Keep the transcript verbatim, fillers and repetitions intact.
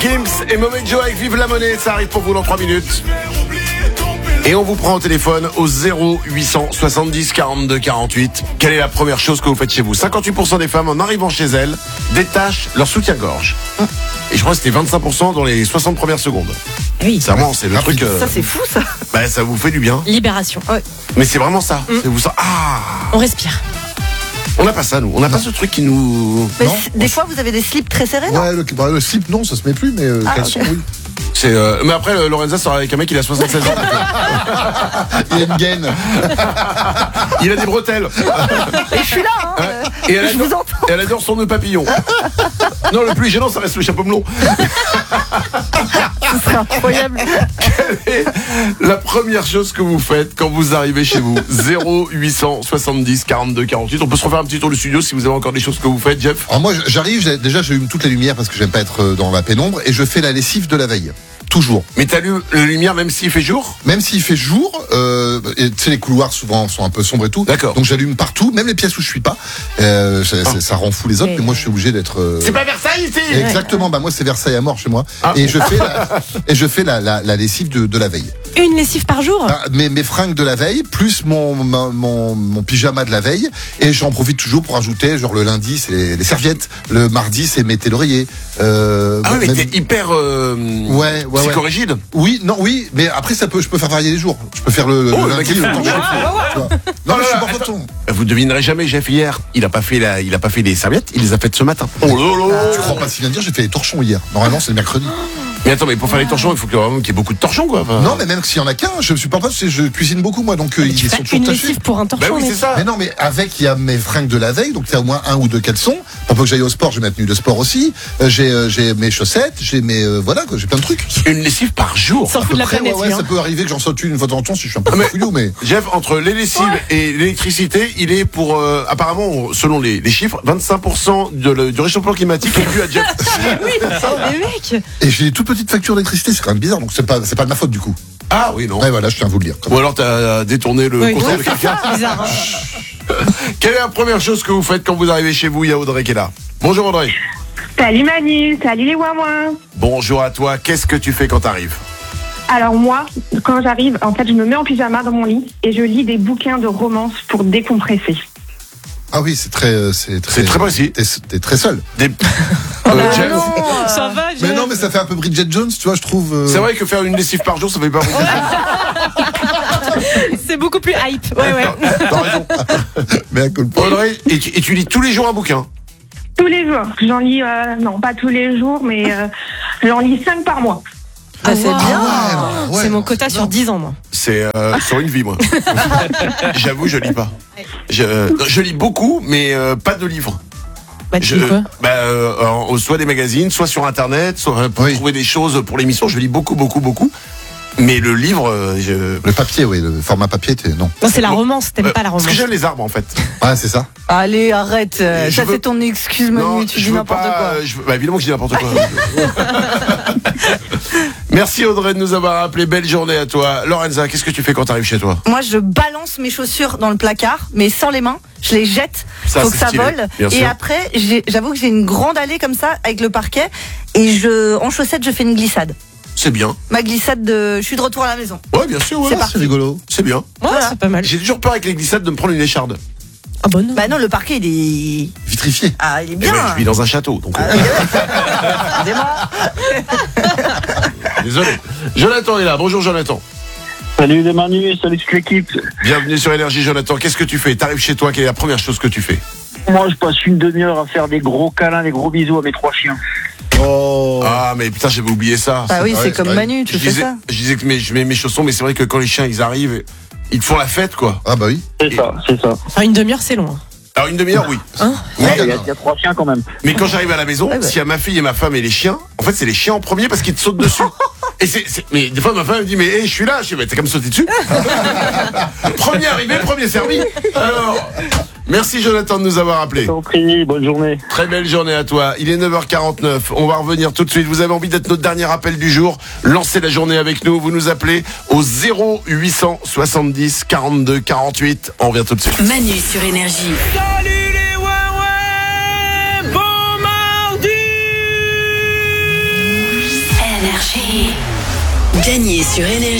Gims et Mauvais Joe avec Vive la Monnaie, ça arrive pour vous dans trois minutes. Et on vous prend au téléphone au zéro huit cent soixante-dix quarante-deux quarante-huit. Quelle est la première chose que vous faites chez vous? cinquante-huit pour cent des femmes, en arrivant chez elles, détachent leur soutien-gorge. Et je crois que c'était vingt-cinq pour cent dans les soixante premières secondes. Oui. C'est vraiment, c'est le Ah, truc... euh, Ça, c'est fou, ça. bah, ça vous fait du bien. Libération. Ouais. Mais c'est vraiment ça. Mm. C'est vous ça. Ah, On respire. on n'a pas ça, nous. On n'a pas ce truc qui nous... Mais Non. c- des fois, vous avez des slips très serrés, non? Ouais, le, bah, le slip, non, ça se met plus, mais euh, Ah, caleçon, ok. oui. C'est euh, mais après, le- Lorenza sera avec un mec, il a soixante-seize ans. Il y a une gaine. Il a des bretelles. Et je suis là, hein. Ouais. euh, Et elle je vous adore, entends. et elle adore son nœud papillon. Non, le plus gênant, ça reste le chapeau melon. C'est incroyable. Quelle est la première chose que vous faites quand vous arrivez chez vous? Zéro huit cent soixante-dix quarante-deux quarante-huit. On peut se refaire un petit tour du studio si vous avez encore des choses que vous faites, Jeff. Alors moi, j'arrive, j'ai- déjà, j'allume toutes les lumières parce que j'aime pas être euh, dans la pénombre et je fais la lessive de la veille. Toujours. Mais t'as lu la lumière même s'il fait jour? Même s'il fait jour, euh, et tu sais, les couloirs souvent sont un peu sombres et tout. D'accord. Donc j'allume partout, même les pièces où je suis pas. Euh, ça, ça- ça rend fou les autres, Et- mais moi je suis obligé d'être. euh, C'est pas Versailles ici. Exactement. Bah moi c'est Versailles à mort chez moi. Ah. Et je fais la, et je fais la, la, la lessive de, de la veille. Une lessive par jour. Ah, mes, mes fringues de la veille, plus mon, mon, mon, mon pyjama de la veille, et j'en profite toujours pour ajouter, genre le lundi c'est les, les serviettes, le mardi c'est mes d'oreiller. Euh, Ah oui, mais même- t'es hyper euh, Ouais, ouais, ouais. psychorigide. Oui, non, oui, mais après ça peut, je peux faire varier les jours. Je peux faire le, le Oh, le lundi, mec est le fou. quand je suis Ah, fou, tu vois. Non, mais je suis pas breton. Vous devinerez jamais, Jeff, hier, il a pas fait la, il a pas fait les serviettes, il les a faites ce matin. Oh là là. Tu crois pas si bien dire, j'ai fait les torchons hier. Normalement c'est le mercredi. Mais attends, mais pour faire les torchons, il faut qu'il y ait vraiment qu'il y ait beaucoup de torchons, quoi. Enfin, Non, mais même s'il y en a qu'un, je me suis pas parce que je cuisine beaucoup moi, donc euh, ils Tu sont fais toujours une tachés. lessive pour un torchon. Bah oui, mais- c'est ça. Mais non, mais avec, il y a mes fringues de la veille, donc il y a au moins un ou deux caleçons. Pour peu que j'aille au sport, j'ai ma tenue de sport aussi. Euh, j'ai, euh, j'ai mes chaussettes, j'ai mes, euh, voilà, quoi, j'ai plein de trucs. Une lessive par jour. S'en À fout peu de la près, planète, ouais, ouais, lui, hein. ça peut arriver que j'en saute une une fois de temps en temps si je suis un peu Mais- fouillou, mais. Jeff, entre les lessives et l'électricité, il est pour, euh, apparemment, selon les, les chiffres, vingt-cinq pour cent de le- du réchauffement climatique est dû à Jeff. Oui, mais mec. Et j'ai des toutes petites factures d'électricité, c'est quand même bizarre, donc c'est pas, c'est pas de ma faute du coup. Ah oui, non. Ouais, voilà, je tiens à vous le dire. Ou alors t'as détourné le Oui. contrôle Ouais, de c'est quelqu'un. ça, bizarre. hein. Quelle est la première chose que vous faites quand vous arrivez chez vous? Il y a Audrey qui est là. Bonjour Audrey. Salut Manu, salut les Wouin. Bonjour à toi. Qu'est-ce que tu fais quand t'arrives? Alors moi, quand j'arrive, en fait, je me mets en pyjama dans mon lit et je lis des bouquins de romance pour décompresser. Ah oui, c'est très, euh, c'est très. C'est très précis. T'es, t'es très seul. Des... Oh, Euh, bah, Jeff, non, ça va, Mais Jeff. non, mais ça fait un peu Bridget Jones, tu vois, je trouve. euh, c'est vrai que faire une lessive par jour, ça fait pas beaucoup. C'est beaucoup plus hype. Ouais, ouais. T'as raison. Mais à cause de- Audrey, et tu, et tu lis tous les jours un bouquin? Tous les jours. J'en lis, euh, non, pas tous les jours, mais euh, j'en lis cinq par mois. Ah, c'est wow. bien. Ouais, C'est mon non, quota c'est sur bien. dix ans, moi. C'est euh, sur une vie, moi. J'avoue, je lis pas. Je, je lis beaucoup, mais euh, pas de livres. Bah, tu Je, dis quoi? bah, euh, en- soit des magazines, soit sur Internet, soit euh, pour Oui. trouver des choses pour l'émission. Je lis beaucoup, beaucoup, beaucoup. Mais le livre, euh, je... Le papier, oui, le format papier, t'es, non. Non, c'est la Bon, romance. T'aimes Euh, pas la Parce romance. que j'aime les arbres, en fait. Ah, c'est ça. Allez, arrête. euh, Je Ça, veux- c'est ton excuse, Manu. Tu je dis veux n'importe pas, quoi. euh, je veux- bah, évidemment que je dis n'importe quoi. Merci Audrey de nous avoir appelé. Belle journée à toi. Lorenza, qu'est-ce que tu fais quand t'arrives chez toi? Moi, je balance mes chaussures dans le placard, mais sans les mains. Je les jette. Ça, faut c'est que ça stylé, vole. bien Et sûr. après, j'ai- j'avoue que j'ai une grande allée comme ça avec le parquet. Et je, en chaussettes, je fais une glissade. C'est bien. Ma glissade de, je suis de retour à la maison. Ouais, bien sûr, ouais. C'est Ah, parti. c'est rigolo. C'est bien. Ouais, Voilà. c'est pas mal. J'ai toujours peur avec les glissades de me prendre une écharde. Ah bon, non. Bah non, le parquet, il est, Vitrifié. ah, il est Eh bien. ouais, je vis dans un château, donc. euh, Décidément. Désolé. Jonathan est là. Bonjour Jonathan. Salut les Manu, salut toute l'équipe. Bienvenue sur Énergie Jonathan. Qu'est-ce que tu fais? T'arrives chez toi, quelle est la première chose que tu fais? Moi, je passe une demi-heure à faire des gros câlins, des gros bisous à mes trois chiens. Oh. Ah mais putain, j'avais oublié ça. Bah oui, vrai, c'est c'est comme vrai. Manu, tu je, fais disais, ça. je disais que mes- je mets mes chaussons, mais c'est vrai que quand les chiens ils arrivent, ils font la fête quoi. Ah, bah oui. C'est ça, c'est ça. Enfin, une demi-heure, c'est long. hein. Alors une demi-heure, oui. Hein Mais, Il y, a- il y a trois chiens quand même. mais quand j'arrive à la maison, Ouais, ouais. s'il y a ma fille et ma femme et les chiens, en fait c'est les chiens en premier parce qu'ils te sautent dessus. Et c'est, c'est- mais des fois ma femme me dit mais hey, je suis là, je dis mais t'es comme sauter dessus. Premier arrivé, premier servi. Alors, merci Jonathan de nous avoir appelé. Je t'en prie, bonne journée. Très belle journée à toi. Il est neuf heures quarante-neuf. On va revenir tout de suite. Vous avez envie d'être notre dernier appel du jour? Lancez la journée avec nous. Vous nous appelez au zéro huit cent soixante-dix quarante-deux quarante-huit. On revient tout de suite. Manu sur Énergie. Salut les Wawa, bon mardi. Énergie. Gagner sur Énergie.